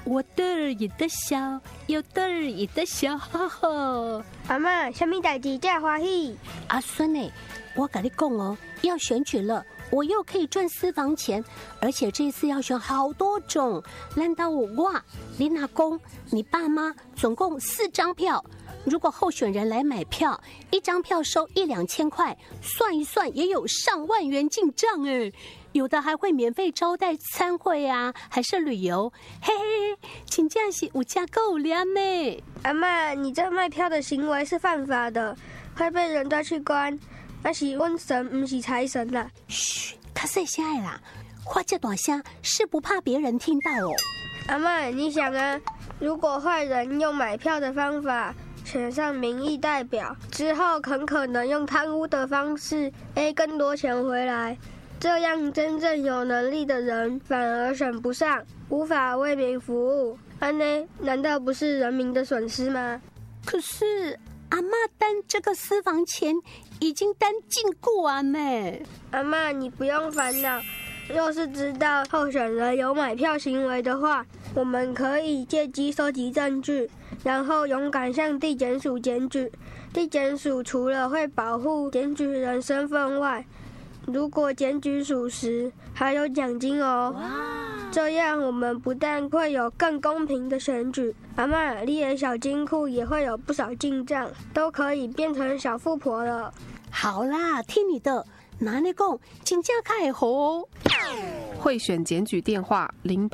我得意的笑，又得意的笑。 阿嬷，什么代志这欢喜？ 阿孙欸，我跟你讲哦，要选举了，我又可以赚私房钱，而且这次要选好多种。难道我、你阿公、你爸妈总共4张票？如果候选人来买票，1张票收1-2千块，算一算也有上万元进账哎。有的还会免费招待参会啊，还是旅游，嘿嘿，真正是有加够量呢。 阿嬷，你这卖票的行为是犯法的，会被人抓去关。那是瘟神，不是财神啦。 嘘，较细声的啦，话这大声是不怕别人听到哦。 阿嬷，你想啊，如果坏人用买票的方法选上民意代表之后，很可能用贪污的方式更多钱回来。这样真正有能力的人反而选不上，无法为民服务，难道不是人民的损失吗？ 可是阿嬷担这个私房钱已经担尽过啊妹。 阿嬷，你不用烦恼，若是知道候选人有买票行为的话，我们可以借机收集证据，然后勇敢向地检署检举。地检署除了会保护检举人身份外，如果检举属实，还有奖金哦。这样我们不但会有更公平的选举，阿嬷，你的小金库也会有不少进账，都可以变成小富婆了。 好啦，听你的，拿你讲，真正开好。 贿选检举电话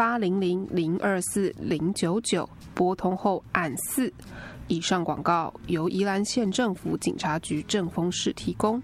0800024099，拨通后按4。以上广告由宜兰县政府警察局正丰市提供。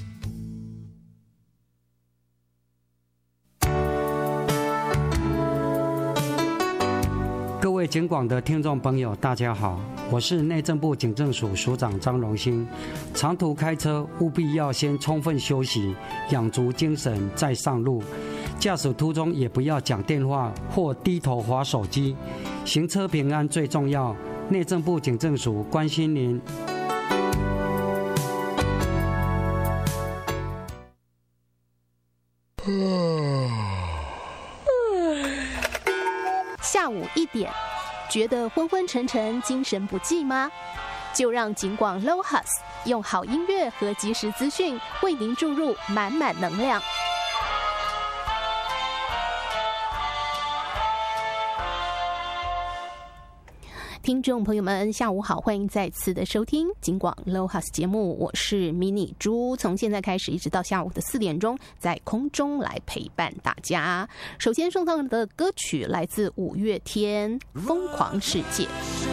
各位警广的听众朋友，大家好，我是内政部警政署署长张荣兴。长途开车务必要先充分休息，养足精神再上路。驾驶途中也不要讲电话或低头滑手机。行车平安最重要，内政部警政署关心您。 下午1点，觉得昏昏沉沉、精神不济吗？就让警广 LoHus 用好音乐和即时资讯为您注入满满能量。听众朋友们，下午好，欢迎再次的收听警广 LoHus 节目，我是迷你猪，从现在开始一直到下午的4点钟，在空中来陪伴大家。首先送上的歌曲来自5月天《疯狂世界》。